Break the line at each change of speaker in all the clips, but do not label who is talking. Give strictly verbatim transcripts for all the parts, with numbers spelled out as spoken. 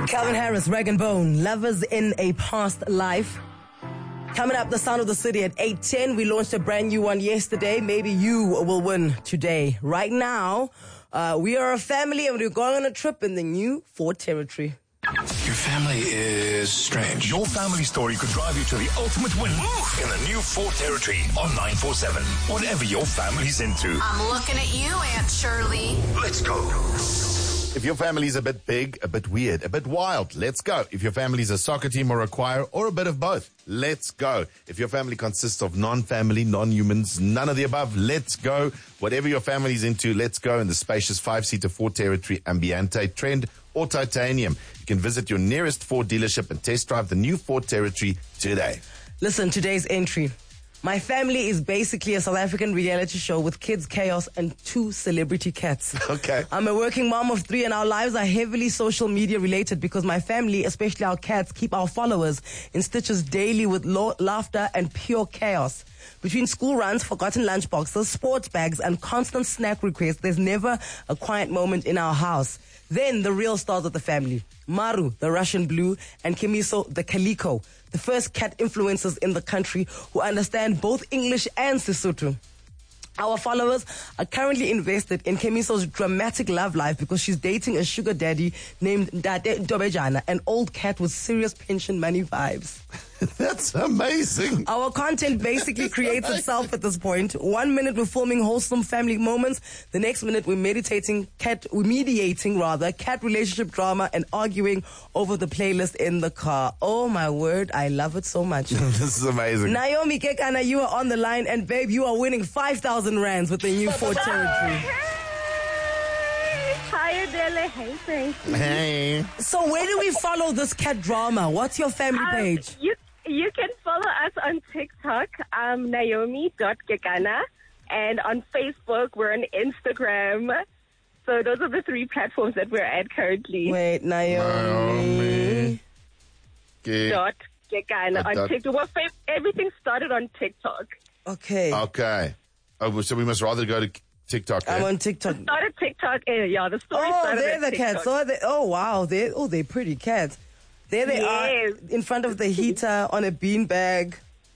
Calvin Harris, Rag and Bone, Lovers in a Past Life. Coming up, the Sound of the City at eight ten. We launched a brand new one yesterday. Maybe you will win today. Right now, uh, we are a family and we're going on a trip in the new Ford Territory.
Your family is strange. Your family story could drive you to the ultimate win in the new Ford Territory on nine four seven. Whatever your family's into.
I'm looking at you, Aunt Shirley.
Let's go.
If your family's a bit big, a bit weird, a bit wild, let's go. If your family's a soccer team or a choir or a bit of both, let's go. If your family consists of non-family, non-humans, none of the above, let's go. Whatever your family's into, let's go in the spacious five-seater Ford Territory Ambiente, Trend or Titanium. You can visit your nearest Ford dealership and test drive the new Ford Territory today.
Listen, today's entry. My family is basically a South African reality show with kids, chaos, and two celebrity cats.
Okay.
I'm a working mom of three, and our lives are heavily social media related because my family, especially our cats, keep our followers in stitches daily with lo- laughter and pure chaos. Between school runs, forgotten lunchboxes, sports bags, and constant snack requests, there's never a quiet moment in our house. Then the real stars of the family. Maru, the Russian blue, and Kemiso, the Calico, the first cat influencers in the country who understand both English and Sesotho. Our followers are currently invested in Kemiso's dramatic love life because she's dating a sugar daddy named Dade Dobejana, an old cat with serious pension money vibes.
That's amazing.
Our content basically creates itself at this point. One minute we're filming wholesome family moments. The next minute we're meditating cat, we're mediating rather, cat relationship drama and arguing over the playlist in the car. Oh my word, I love it so much.
This is amazing.
Naomi Kekana, you are on the line, and babe, you are winning five thousand rands with the new Ford Territory.
Hi, Adele. Hey, thank you.
Hey.
So where do we follow this cat drama? What's your family
Um,
page?
you you can follow us on TikTok, um, Naomi dot Kekana, and on Facebook, we're on Instagram. So those are the three platforms that we're at currently.
Wait, Naomi.
Okay.
Dot Kekana on
Dot-
TikTok. Well, fa- everything started on TikTok.
Okay.
Okay. Oh, so we must rather go to TikTok.
I'm
eh?
on TikTok.
Started TikTok. Uh, yeah, the story
Oh,
started
they're
at
the
TikTok.
cats. Oh, they, oh wow. They, oh, they're pretty cats. There they
Yes.
are in front of the heater on a beanbag.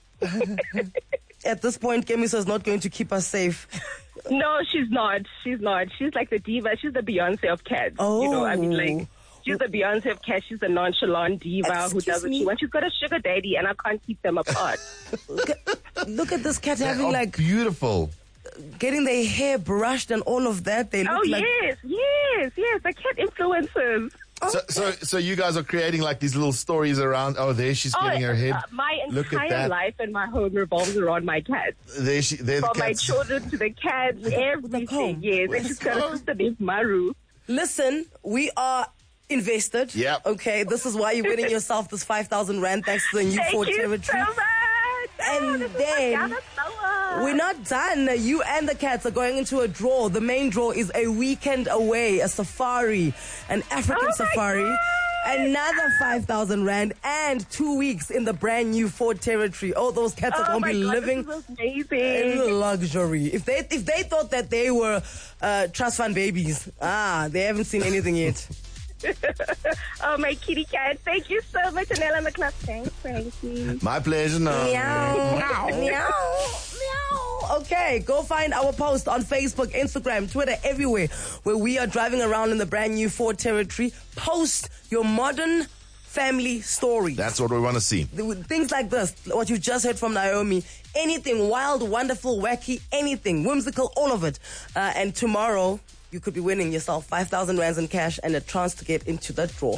At this point, Kemiso is not going to keep us safe.
No, she's not. She's not. She's like the diva. She's the Beyonce of cats.
Oh.
You know, I mean, like, she's the Beyonce of cats. She's the nonchalant diva who
Excuse
does what
me?
she wants. She's got a sugar daddy, and I can't keep them apart.
Look at, look at this cat
They
having
are
like
beautiful.
getting their hair brushed and all of that. They look
Oh,
like
yes, yes, yes. The cat influencers.
So, so, so you guys are creating like these little stories around. Oh, there she's getting her head.
uh, my
Look at
entire
that.
life and my home revolves around my cats.
There she, there the
From my
cats.
children to the cats,
comb.
everything. Yes, and she's got a
comb.
sister named Maru.
Listen, we are invested.
Yep.
Okay, this is why you're winning yourself this five thousand rand thanks to the new
Thank
Ford
you
Territory.
so much.
And
Oh, this is
then
my Ghana
We're not done. You and the cats are going into a draw. The main draw is a weekend away, a safari, an African
Oh my
safari.
God.
Another five thousand rand and two weeks in the brand new Ford Territory. Oh, those cats are
Oh
going
my
to be
God,
living
this is amazing.
in luxury. If they if they thought that they were uh, trust fund babies, ah, they haven't seen anything yet.
Oh, my kitty cat. Thank you so much, Anel on the clock. Thanks, Frankie.
My pleasure. No.
Meow, meow, meow. Okay, go find our post on Facebook, Instagram, Twitter, everywhere, where we are driving around in the brand new Ford Territory. Post your modern family story.
That's what we want to see.
Things like this, what you just heard from Naomi. Anything wild, wonderful, wacky, anything, whimsical, all of it. Uh, and tomorrow, you could be winning yourself five thousand rands in cash and a chance to get into that draw.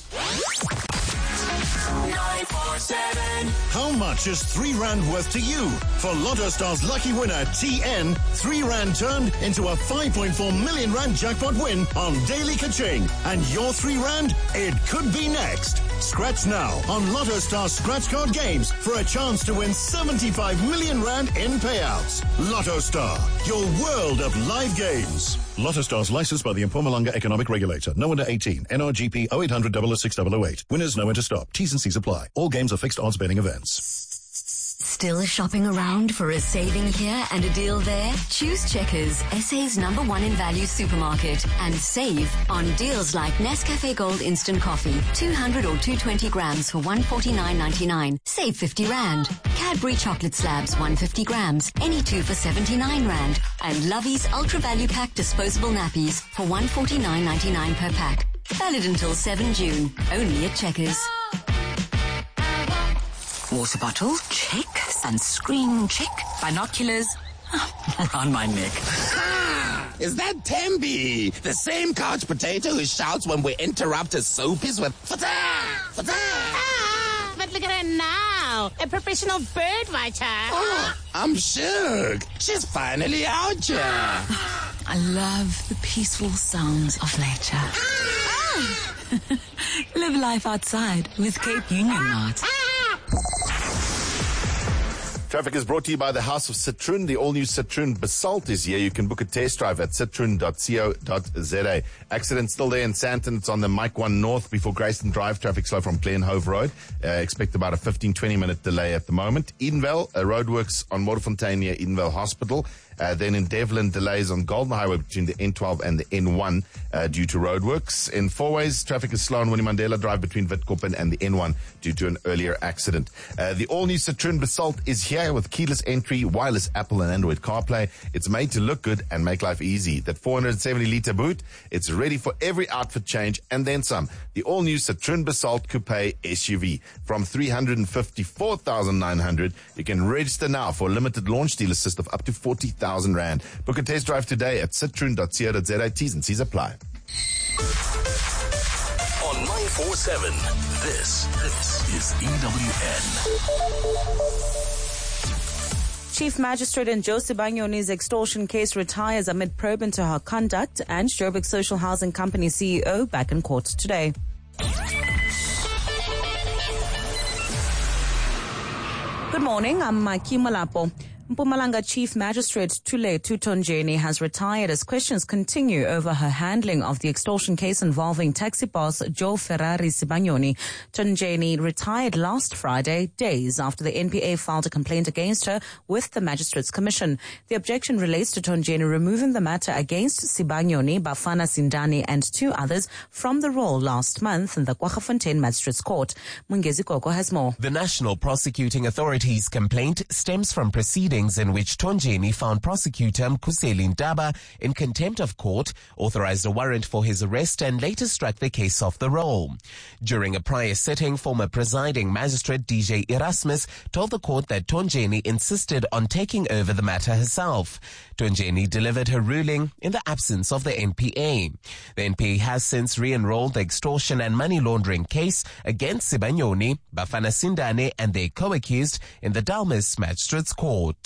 nine four seven.
How much is three rand worth to you? For Lotto Star's lucky winner, T N, three rand turned into a five point four million rand jackpot win on Daily Kaching. And your three rand, it could be next. Scratch now on Lotto Star Scratch Card Games for a chance to win seventy-five million rand in payouts. Lotto Star, your world of live games. Lotto Star's licensed by the Mpumalanga Economic Regulator. No under eighteen. N R G P oh eight hundred, double oh six, double oh eight. Winners know when to stop. T's and C's apply. All games are fixed odds betting events.
Still shopping around for a saving here and a deal there? Choose Checkers, S A's number one in value supermarket, and save on deals like Nescafe Gold Instant Coffee, two hundred or two hundred twenty grams for one hundred forty-nine ninety-nine. Save fifty rand. Cadbury chocolate slabs, one hundred fifty grams, any two for seventy-nine rand. And Lovey's Ultra Value Pack disposable nappies for one hundred forty-nine ninety-nine per pack. Valid until seventh June. Only at Checkers. Water bottle, check. Sunscreen, check. Binoculars, around my neck.
Is that Tembi? The same couch potato who shouts when we interrupt his soapies with fata, fata.
Ah, but look at her now. A professional bird watcher.
Oh, I'm shook. She's finally out here.
I love the peaceful sounds of nature. Ah. Live life outside with Cape Union Mart.
Traffic is brought to you by the House of Citroen. The all-new Citroen Basalt is here. You can book a test drive at citroen dot co dot za. Accident still there in Sandton. It's on the Mike one North before Grayston Drive. Traffic slow from Glenhove Road. Uh, expect about a fifteen, twenty minute delay at the moment. Edenvale, uh, roadworks on Waterfontein near Edenvale Hospital. Uh, then in Devlin, delays on Golden Highway between the N twelve and the N one uh, due to roadworks. In Fourways, traffic is slow on Winnie Mandela Drive between Witkoppen and the N one due to an earlier accident. Uh, the all-new Citroen Basalt is here with keyless entry, wireless Apple and Android CarPlay. It's made to look good and make life easy. That four hundred seventy litre boot, it's ready for every outfit change and then some. The all-new Citroen Basalt Coupe S U V from three hundred fifty-four thousand nine hundred. You can register now for a limited launch deal assist of up to forty thousand rand. Book a test drive today at citroen dot co dot za. T's and C's apply.
On nine four seven, this, this is E W N.
Chief Magistrate and Joe Sibanyoni's extortion case retires amid probe into her conduct, and Joburg Social Housing Company C E O back in court today. Good morning, I'm Maiki Malapo. Mpumalanga Chief Magistrate Thulethu Tonjeni has retired as questions continue over her handling of the extortion case involving taxi boss Joe Ferrari Sibanyoni. Tonjeni retired last Friday, days after the N P A filed a complaint against her with the Magistrates Commission. The objection relates to Tonjeni removing the matter against Sibanyoni, Bafana Sindani and two others from the role last month in the Kwaggafontein Magistrates Court. Mungezi Koko has more.
The National Prosecuting Authority's complaint stems from proceedings in which Tonjeni found prosecutor Mkhuseli Ntaba in contempt of court, authorized a warrant for his arrest and later struck the case off the roll. During a prior sitting, former presiding magistrate D J Erasmus told the court that Tonjeni insisted on taking over the matter herself. Tonjeni delivered her ruling in the absence of the N P A. The N P A has since re-enrolled the extortion and money laundering case against Sibanyoni, Bafana Sindane and their co-accused in the Dalmas Magistrates Court.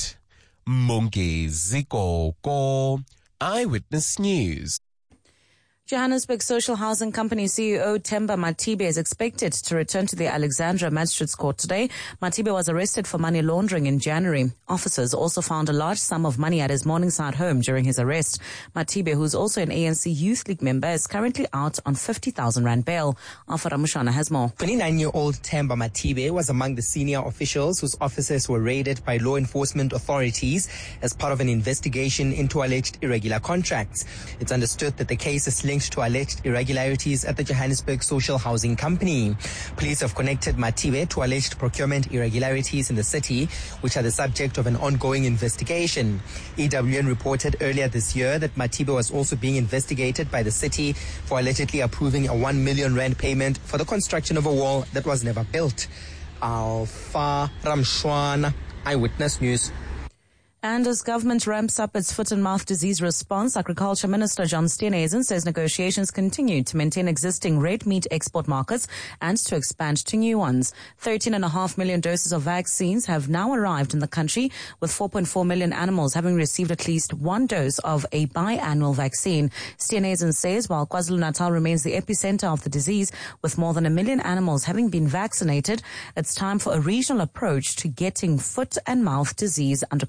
Mungezi Koko, Eyewitness News.
Johannesburg Social Housing Company C E O Themba Matibe is expected to return to the Alexandra Magistrates Court today. Matibe was arrested for money laundering in January. Officers also found a large sum of money at his Morningside home during his arrest. Matibe, who's also an A N C Youth League member, is currently out on fifty thousand rand bail. Alpha Ramushana has more.
twenty-nine-year-old Themba Matibe was among the senior officials whose offices were raided by law enforcement authorities as part of an investigation into alleged irregular contracts. It's understood that the case is linked to alleged irregularities at the Johannesburg Social Housing Company. Police have connected Matibe to alleged procurement irregularities in the city, which are the subject of an ongoing investigation. E W N reported earlier this year that Matibe was also being investigated by the city for allegedly approving a one million rand payment for the construction of a wall that was never built. Alpha Ramshwana, Eyewitness News.
And as government ramps up its foot and mouth disease response, Agriculture Minister John Steenhuisen says negotiations continue to maintain existing red meat export markets and to expand to new ones. thirteen point five million doses of vaccines have now arrived in the country, with four point four million animals having received at least one dose of a biannual vaccine. Steenhuisen says while KwaZulu-Natal remains the epicenter of the disease, with more than a million animals having been vaccinated, it's time for a regional approach to getting foot and mouth disease under control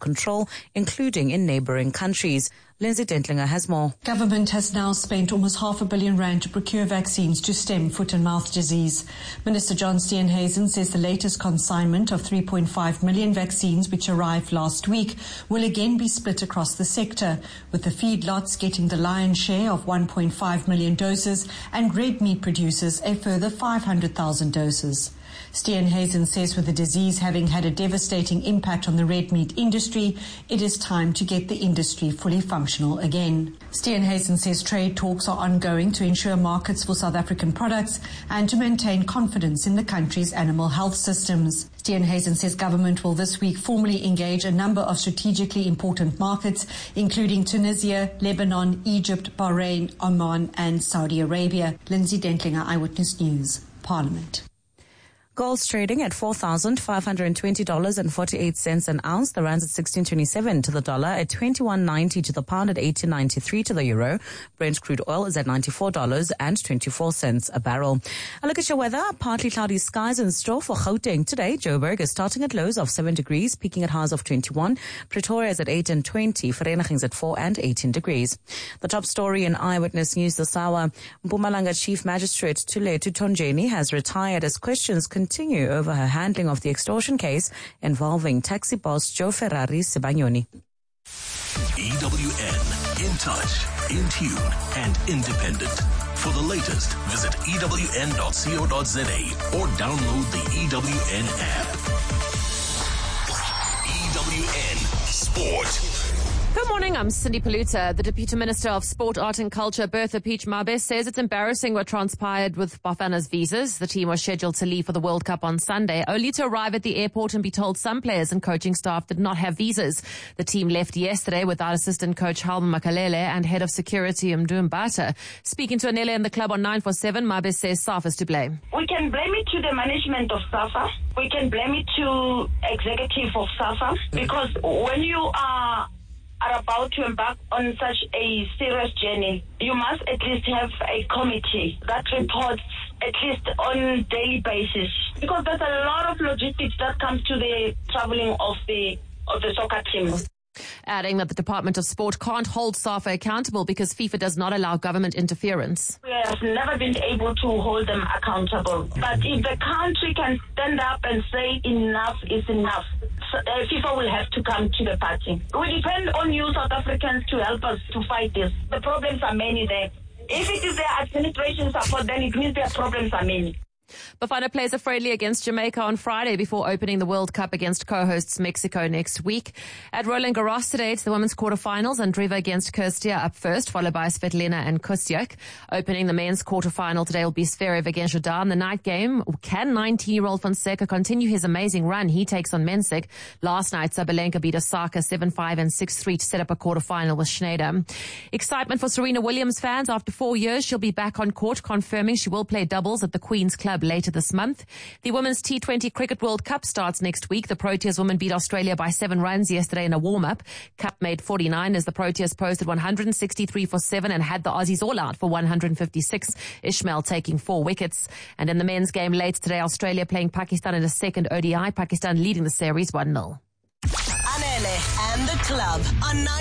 including in neighboring countries. Lindsay Dentlinger has more.
Government has now spent almost half a billion rand to procure vaccines to stem foot and mouth disease. Minister John Steenhuisen says the latest consignment of three point five million vaccines, which arrived last week, will again be split across the sector, with the feedlots getting the lion's share of one point five million doses and red meat producers a further five hundred thousand doses. Steenhuisen says with the disease having had a devastating impact on the red meat industry, it is time to get the industry fully functional again. Steenhuisen says trade talks are ongoing to ensure markets for South African products and to maintain confidence in the country's animal health systems. Steenhuisen says government will this week formally engage a number of strategically important markets, including Tunisia, Lebanon, Egypt, Bahrain, Oman and Saudi Arabia. Lindsay Dentlinger, Eyewitness News, Parliament.
Gold's trading at four thousand five hundred twenty dollars and forty-eight cents an ounce. The rand's at sixteen twenty-seven to the dollar, at twenty-one ninety to the pound, at eighteen ninety-three to the euro. Brent crude oil is at ninety-four dollars and twenty-four cents a barrel. A look at your weather. Partly cloudy skies in store for Gauteng today. Joburg is starting at lows of seven degrees, peaking at highs of twenty-one. Pretoria is at eight and twenty. Vereniging's at four and eighteen degrees. The top story in Eyewitness News this hour. Mpumalanga Chief Magistrate Thuletu Tonjeni has retired as questions continue continue over her handling of the extortion case involving taxi boss Joe Ferrari Sibanyoni.
E W N, in touch, in tune, and independent. For the latest, visit E W N dot co dot za or download the E W N app. E W N Sport.
Good morning, I'm Cindy Paluta. The Deputy Minister of Sport, Art and Culture, Bertha Peach Mabes, says it's embarrassing what transpired with Bafana's visas. The team was scheduled to leave for the World Cup on Sunday, only to arrive at the airport and be told some players and coaching staff did not have visas. The team left yesterday without assistant coach Halma Makalele and head of security Mdu Mbata. Speaking to Anele in the club on nine forty-seven, Mabes says SAFA is to blame.
We can blame it to the management of SAFA. We can blame it to executive of SAFA, because when you are are about to embark on such a serious journey, you must at least have a committee that reports at least on daily basis, because there's a lot of logistics that comes to the traveling of the of the soccer team.
Adding that the Department of Sport can't hold SAFA accountable because FIFA does not allow government interference.
We have never been able to hold them accountable. But if the country can stand up and say enough is enough, uh, FIFA will have to come to the party. We depend on you South Africans to help us to fight this. The problems are many there. If it is their administration support, then it means their problems are many.
Bafana plays a friendly against Jamaica on Friday before opening the World Cup against co-hosts Mexico next week. At Roland Garros today, it's the women's quarterfinals, and Andreeva against Kirstia up first, followed by Svetlana and Kustyuk. Opening the men's quarterfinal today will be Zverev against Jordan. The night game, can nineteen-year-old Fonseca continue his amazing run? He takes on Mensik. Last night, Sabalenka beat Osaka seven five and six three to set up a quarterfinal with Schneider. Excitement for Serena Williams fans. After four years, she'll be back on court, confirming she will play doubles at the Queen's Club later this month. The Women's T twenty Cricket World Cup starts next week. The Proteas women beat Australia by seven runs yesterday in a warm-up. Cup made forty-nine as the Proteas posted one hundred sixty-three for seven and had the Aussies all out for one hundred fifty-six. Ishmael taking four wickets. And in the men's game late today, Australia playing Pakistan in a second O D I. Pakistan leading the series one nil.
Anele and the club on